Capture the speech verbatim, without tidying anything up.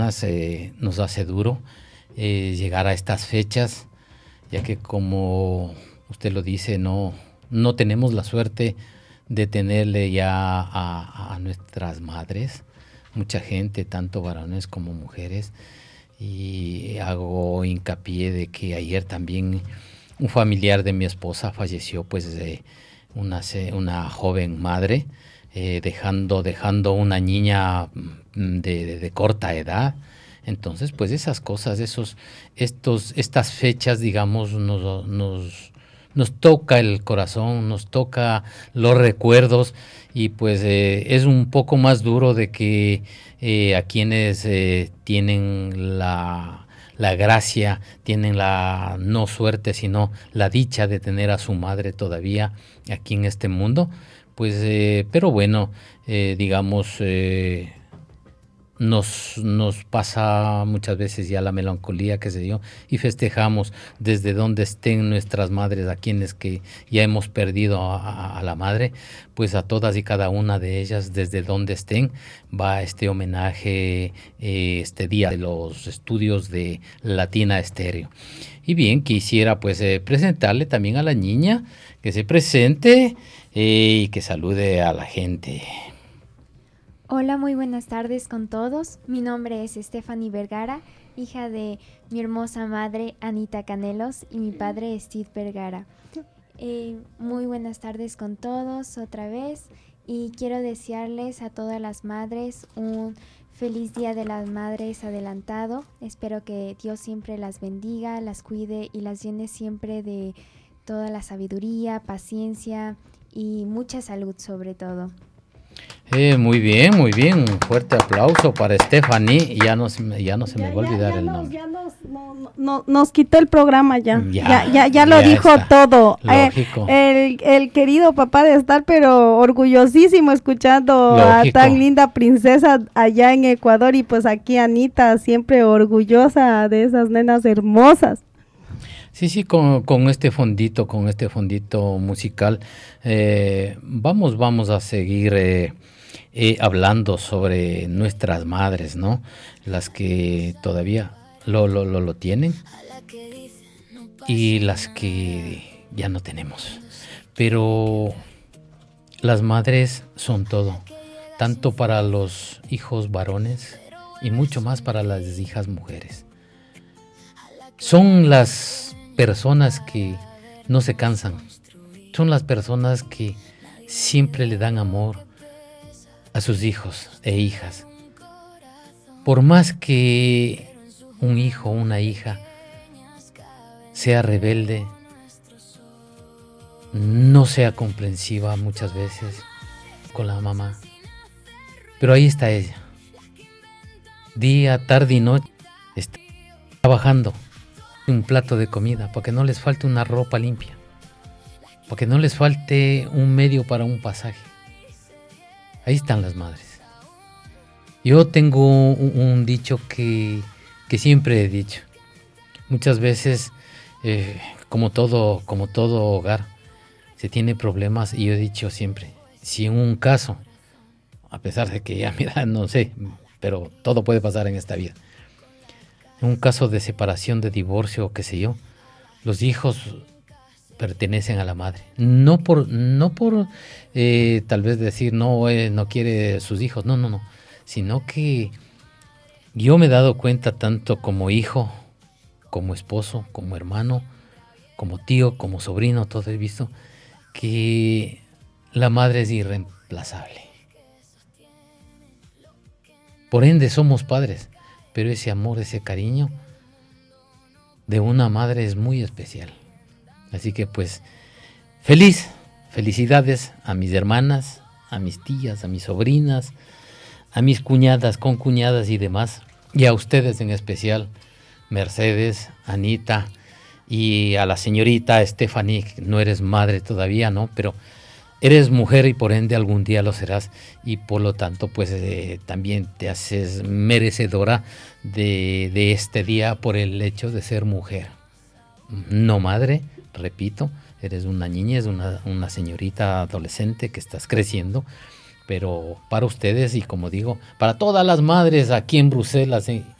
eh, nos hace duro eh, llegar a estas fechas, ya que como usted lo dice, no, no tenemos la suerte de tenerle ya a, a nuestras madres, mucha gente, tanto varones como mujeres, y hago hincapié de que ayer también un familiar de mi esposa falleció, pues de una, una joven madre, eh, dejando, dejando una niña de, de, de corta edad. Entonces, pues esas cosas, esos, estos, estas fechas, digamos, nos, nos, nos toca el corazón, nos toca los recuerdos, y pues eh, es un poco más duro de que eh, a quienes eh, tienen la, la gracia, tienen la no suerte, sino la dicha de tener a su madre todavía aquí en este mundo, pues, eh, pero bueno, eh, digamos, eh, Nos, nos pasa muchas veces ya la melancolía, que se dio, y festejamos desde donde estén nuestras madres, a quienes que ya hemos perdido a, a, a la madre, pues a todas y cada una de ellas, desde donde estén, va este homenaje, eh, este día de los estudios de Latina Estéreo. Y bien, quisiera pues eh, presentarle también a la niña, que se presente eh, y que salude a la gente. Hola, muy buenas tardes con todos. Mi nombre es Stephanie Vergara, hija de mi hermosa madre Anita Canelos y mi padre Steve Vergara. Eh, muy buenas tardes con todos otra vez, y quiero desearles a todas las madres un feliz Día de las Madres adelantado. Espero que Dios siempre las bendiga, las cuide y las llene siempre de toda la sabiduría, paciencia y mucha salud sobre todo. Eh, muy bien, muy bien. Un fuerte aplauso para Stephanie. Ya no, ya no se me ya, va a olvidar ya, ya el nos, nombre. Ya nos, no, no, nos quitó el programa ya. Ya, ya, ya, ya lo ya dijo está. todo. Lógico. Eh, el, el querido papá de estar, pero orgullosísimo escuchando Lógico. a tan linda princesa allá en Ecuador, y pues aquí Anita siempre orgullosa de esas nenas hermosas. Sí, sí, con, con este fondito, con este fondito musical, eh, vamos, vamos a seguir eh, eh, hablando sobre nuestras madres, ¿no? Las que todavía lo, lo, lo, lo tienen y las que ya no tenemos. Pero las madres son todo, tanto para los hijos varones y mucho más para las hijas mujeres. Son las personas que no se cansan, son las personas que siempre le dan amor a sus hijos e hijas. Por más que un hijo o una hija sea rebelde, no sea comprensiva muchas veces con la mamá, pero ahí está ella, día, tarde y noche, está trabajando un plato de comida, para que no les falte una ropa limpia, para que no les falte un medio para un pasaje. Ahí están las madres. Yo tengo un, un dicho que, que siempre he dicho. Muchas veces, eh, como todo, como todo hogar, se tiene problemas, y yo he dicho siempre, si en un caso, a pesar de que ya, mira, no sé, pero todo puede pasar en esta vida, en un caso de separación, de divorcio o qué sé yo, los hijos pertenecen a la madre. No por, no por eh, tal vez decir no, eh, no quiere sus hijos, no, no, no. Sino que yo me he dado cuenta, tanto como hijo, como esposo, como hermano, como tío, como sobrino, todo he visto, que la madre es irreemplazable. Por ende somos padres, pero ese amor, ese cariño de una madre es muy especial. Así que pues, feliz, felicidades a mis hermanas, a mis tías, a mis sobrinas, a mis cuñadas, concuñadas y demás, y a ustedes en especial, Mercedes, Anita, y a la señorita Stephanie, que no eres madre todavía, ¿no? Pero eres mujer y por ende algún día lo serás, y por lo tanto pues eh, también te haces merecedora de, de este día por el hecho de ser mujer. No madre, repito, eres una niña, es una, una señorita adolescente que estás creciendo, pero para ustedes y como digo, para todas las madres aquí en Bruselas, en,